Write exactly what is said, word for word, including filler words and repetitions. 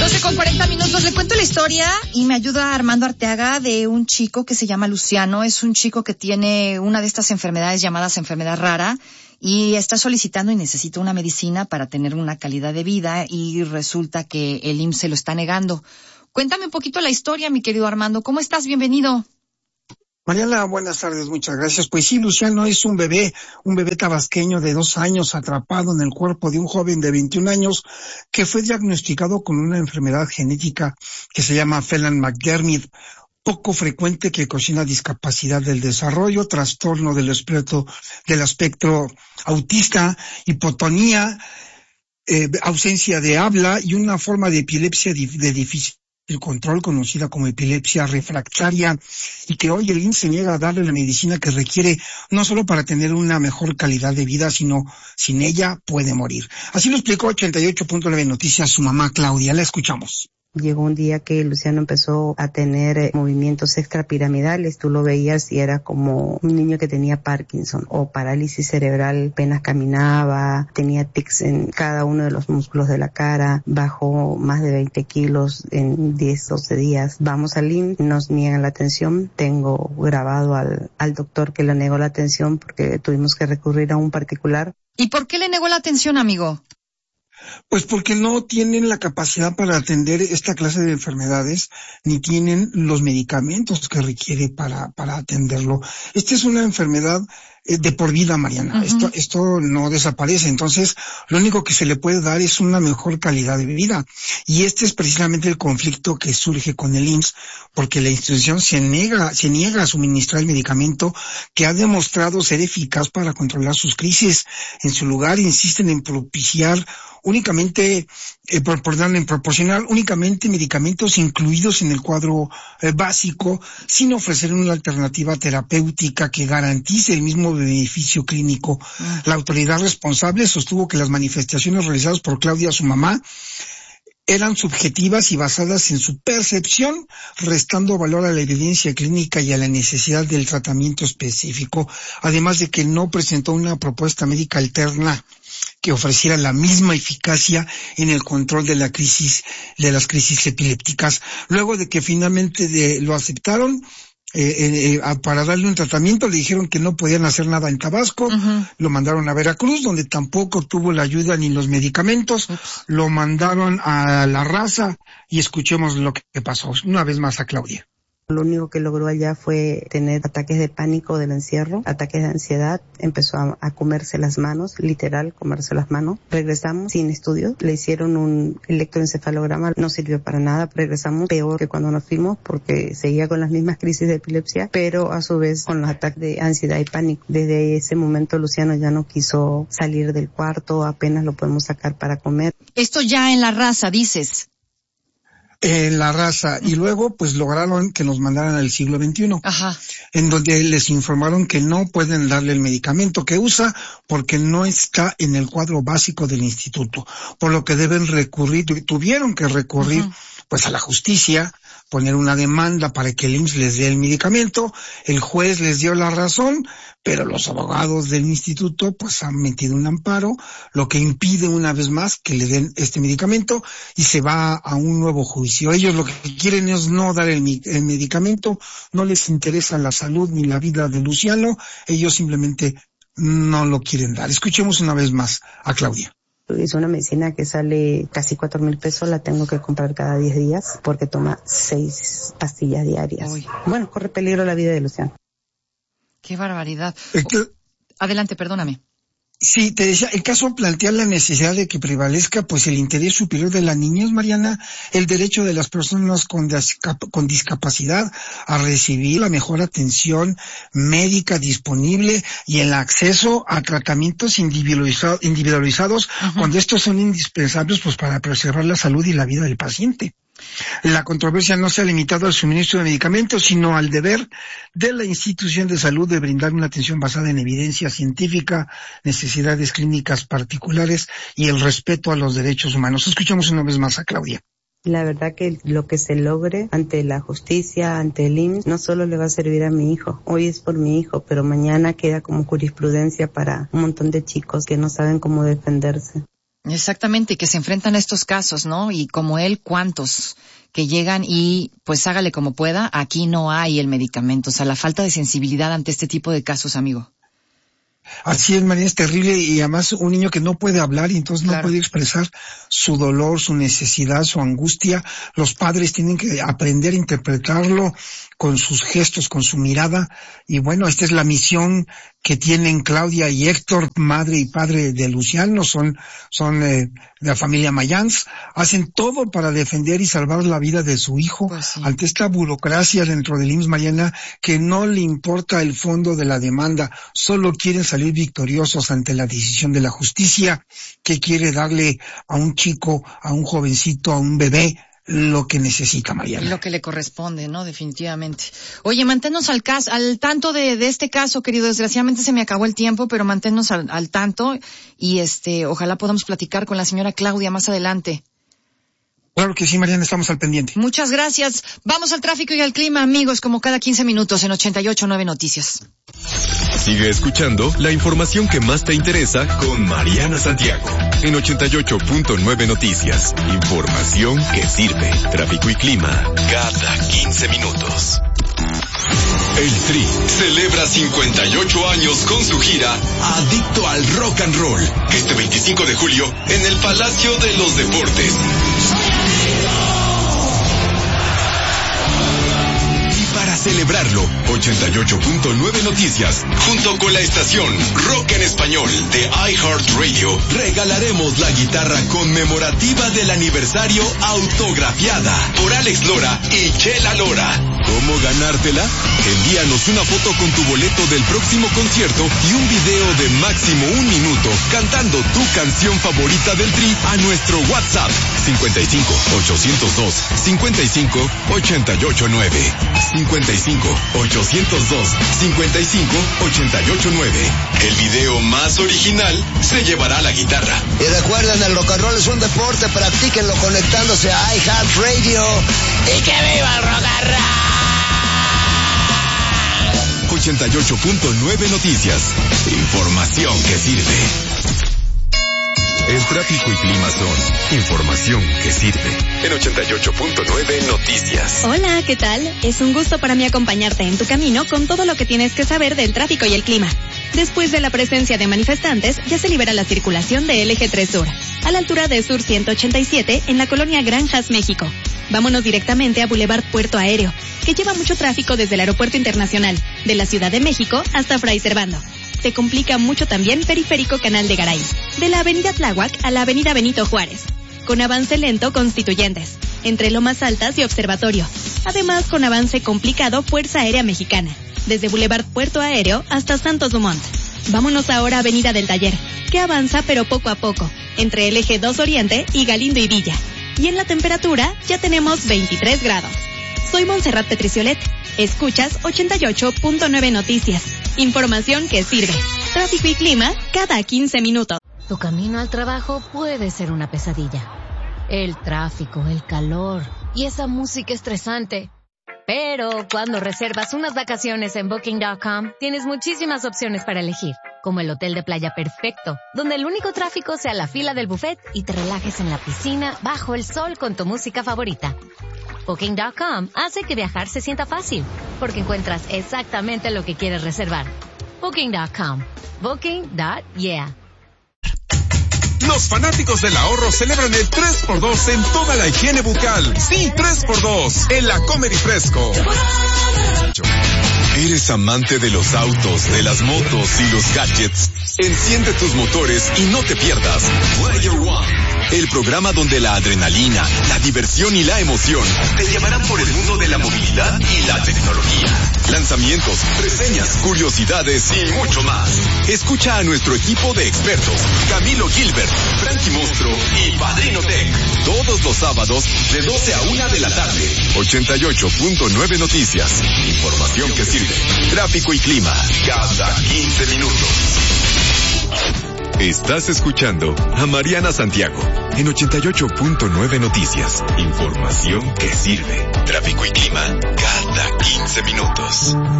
doce con cuarenta minutos, le cuento la historia y me ayuda Armando Arteaga de un chico que se llama Luciano. Es un chico que tiene una de estas enfermedades llamadas enfermedad rara y está solicitando y necesita una medicina para tener una calidad de vida y resulta que el I M S S se lo está negando. Cuéntame un poquito la historia, mi querido Armando. ¿Cómo estás? Bienvenido. Mariana, buenas tardes, muchas gracias. Pues sí, Luciano es un bebé, un bebé tabasqueño de dos años atrapado en el cuerpo de un joven de veintiún años que fue diagnosticado con una enfermedad genética que se llama Phelan-McDermid, poco frecuente, que ocasiona discapacidad del desarrollo, trastorno del espectro, del espectro autista, hipotonía, eh, ausencia de habla y una forma de epilepsia de difícil el control, conocida como epilepsia refractaria, y que hoy el I M S S se niega a darle la medicina que requiere, no solo para tener una mejor calidad de vida, sino sin ella puede morir. Así lo explicó ochenta y ocho punto nueve Noticias su mamá Claudia. La escuchamos. Llegó un día que Luciano empezó a tener eh, movimientos extrapiramidales. Tú lo veías y era como un niño que tenía Parkinson o parálisis cerebral. Apenas caminaba, tenía tics en cada uno de los músculos de la cara, bajó más de veinte kilos en diez, doce días. Vamos al I M S S, nos niegan la atención. Tengo grabado al, al doctor que le negó la atención porque tuvimos que recurrir a un particular. ¿Y por qué le negó la atención, amigo? Pues porque no tienen la capacidad para atender esta clase de enfermedades, ni tienen los medicamentos que requiere para, para atenderlo. Esta es una enfermedad eh, de por vida, Mariana. Uh-huh. Esto, esto no desaparece. Entonces, lo único que se le puede dar es una mejor calidad de vida. Y este es precisamente el conflicto que surge con el I M S S, porque la institución se niega, se niega a suministrar el medicamento que ha demostrado ser eficaz para controlar sus crisis. En su lugar, insisten en propiciar únicamente, eh, por, perdón, en proporcionar únicamente medicamentos incluidos en el cuadro eh, básico, sin ofrecer una alternativa terapéutica que garantice el mismo beneficio clínico. Mm. La autoridad responsable sostuvo que las manifestaciones realizadas por Claudia, su mamá, eran subjetivas y basadas en su percepción, restando valor a la evidencia clínica y a la necesidad del tratamiento específico, además de que no presentó una propuesta médica alterna que ofreciera la misma eficacia en el control de la crisis, de las crisis epilépticas. Luego de que finalmente de, lo aceptaron, Eh, eh, para darle un tratamiento, le dijeron que no podían hacer nada en Tabasco. Uh-huh. Lo mandaron a Veracruz, donde tampoco tuvo la ayuda ni los medicamentos. Ups. Lo mandaron a La Raza y escuchemos lo que pasó una vez más a Claudia. Lo único que logró allá fue tener ataques de pánico del encierro, ataques de ansiedad, empezó a, a comerse las manos, literal, comerse las manos. Regresamos sin estudios, le hicieron un electroencefalograma, no sirvió para nada, regresamos peor que cuando nos fuimos porque seguía con las mismas crisis de epilepsia, pero a su vez con los ataques de ansiedad y pánico. Desde ese momento Luciano ya no quiso salir del cuarto, apenas lo podemos sacar para comer. Esto ya en La Raza, dices. En La Raza, y luego pues lograron que nos mandaran al siglo veintiuno. Ajá. En donde les informaron que no pueden darle el medicamento que usa porque no está en el cuadro básico del instituto, por lo que deben recurrir, tuvieron que recurrir uh-huh. pues a la justicia, poner una demanda para que el I M S S les dé el medicamento. El juez les dio la razón, pero los abogados del instituto pues han metido un amparo, lo que impide una vez más que le den este medicamento y se va a un nuevo juicio. Ellos lo que quieren es no dar el, el medicamento, no les interesa la salud ni la vida de Luciano, ellos simplemente no lo quieren dar. Escuchemos una vez más a Claudia. Es una medicina que sale casi cuatro mil pesos, la tengo que comprar cada diez días porque toma seis pastillas diarias. Uy. Bueno, corre peligro la vida de Luciano. Qué barbaridad. Que, Adelante, perdóname. Sí, te decía, el caso plantea la necesidad de que prevalezca pues el interés superior de la niñez, Mariana, el derecho de las personas con, discap- con discapacidad a recibir la mejor atención médica disponible y el acceso a tratamientos individualizados, individualizados uh-huh. cuando estos son indispensables pues para preservar la salud y la vida del paciente. La controversia no se ha limitado al suministro de medicamentos, sino al deber de la institución de salud de brindar una atención basada en evidencia científica, necesidades clínicas particulares y el respeto a los derechos humanos. Escuchamos una vez más a Claudia. La verdad que lo que se logre ante la justicia, ante el I M S S, no solo le va a servir a mi hijo. Hoy es por mi hijo, pero mañana queda como jurisprudencia para un montón de chicos que no saben cómo defenderse. Exactamente, que se enfrentan a estos casos, ¿no? Y como él, ¿cuántos que llegan y pues hágale como pueda? Aquí no hay el medicamento, o sea, la falta de sensibilidad ante este tipo de casos, amigo. Así es, María, es terrible, y además un niño que no puede hablar y entonces Claro. no puede expresar su dolor, su necesidad, su angustia. Los padres tienen que aprender a interpretarlo con sus gestos, con su mirada, y bueno, esta es la misión que tienen Claudia y Héctor, madre y padre de Luciano, son, son eh, de la familia Mayans, hacen todo para defender y salvar la vida de su hijo, Pues sí. ante esta burocracia dentro del I M S S, Mariana, que no le importa el fondo de la demanda, solo quieren salir victoriosos ante la decisión de la justicia, que quiere darle a un chico, a un jovencito, a un bebé, lo que necesita, Mariana. Lo que le corresponde, ¿no? Definitivamente. Oye, manténnos al caso, al tanto de, de este caso, querido. Desgraciadamente se me acabó el tiempo, pero manténnos al, al tanto y este, ojalá podamos platicar con la señora Claudia más adelante. Claro que sí, Mariana, estamos al pendiente. Muchas gracias. Vamos al tráfico y al clima, amigos, como cada quince minutos en ochenta y ocho punto nueve Noticias. Sigue escuchando la información que más te interesa con Mariana Santiago en ochenta y ocho punto nueve Noticias. Información que sirve. Tráfico y clima cada quince minutos. El Tri celebra cincuenta y ocho años con su gira Adicto al Rock and Roll, este veinticinco de julio en el Palacio de los Deportes. Para celebrarlo, ochenta y ocho punto nueve Noticias, junto con la estación Rock en Español de iHeartRadio, regalaremos la guitarra conmemorativa del aniversario autografiada por Alex Lora y Chela Lora. ¿Cómo ganártela? Envíanos una foto con tu boleto del próximo concierto y un video de máximo un minuto cantando tu canción favorita del Tri a nuestro WhatsApp cincuenta y cinco, ochocientos dos, cincuenta y cinco, ochenta y ocho nueve. cincuenta y cinco, ochocientos dos, cincuenta y cinco, ochenta y ocho nueve. El video más original se llevará la guitarra. Y recuerden, el rock and roll es un deporte, practíquenlo conectándose a iHeartRadio. ¡Y que viva el rock and roll! ochenta y ocho punto nueve Noticias. Información que sirve. El tráfico y clima son información que sirve. En ochenta y ocho punto nueve Noticias. Hola, ¿qué tal? Es un gusto para mí acompañarte en tu camino con todo lo que tienes que saber del tráfico y el clima. Después de la presencia de manifestantes, ya se libera la circulación de L G tres Sur, a la altura de Sur ciento ochenta y siete, en la colonia Granjas, México. Vámonos directamente a Boulevard Puerto Aéreo, que lleva mucho tráfico desde el Aeropuerto Internacional de la Ciudad de México hasta Fray Servando. Se complica mucho también Periférico Canal de Garay, de la Avenida Tláhuac a la Avenida Benito Juárez, con avance lento Constituyentes, entre Lomas Altas y Observatorio. Además, con avance complicado Fuerza Aérea Mexicana, desde Boulevard Puerto Aéreo hasta Santos Dumont. Vámonos ahora a Avenida del Taller, que avanza pero poco a poco, entre el Eje dos Oriente y Galindo y Villa. Y en la temperatura ya tenemos veintitrés grados. Soy Montserrat Petriciolet. Escuchas ochenta y ocho punto nueve Noticias. Información que sirve. Tráfico y clima cada quince minutos. Tu camino al trabajo puede ser una pesadilla. El tráfico, el calor y esa música estresante. Pero cuando reservas unas vacaciones en Booking punto com, tienes muchísimas opciones para elegir, como el hotel de playa perfecto, donde el único tráfico sea la fila del buffet y te relajes en la piscina bajo el sol con tu música favorita. Booking punto com hace que viajar se sienta fácil, porque encuentras exactamente lo que quieres reservar. Booking punto com. Booking punto yeah. Los fanáticos del ahorro celebran el tres por dos en toda la higiene bucal. Sí, tres por dos en la Comedy Fresco. ¿Eres amante de los autos, de las motos y los gadgets? Enciende tus motores y no te pierdas Player One, el programa donde la adrenalina, la diversión y la emoción te llevarán por el mundo de la movilidad y la tecnología. Lanzamientos, reseñas, curiosidades y mucho más. Escucha a nuestro equipo de expertos, Camilo Gilbert, Frankie Monstro y Padrino Tech, todos los sábados de doce a una de la tarde. ochenta y ocho punto nueve Noticias. Información que sirve. Tráfico y clima cada quince minutos. Estás escuchando a Mariana Santiago en ochenta y ocho punto nueve Noticias. Información que sirve. Tráfico y clima cada quince minutos.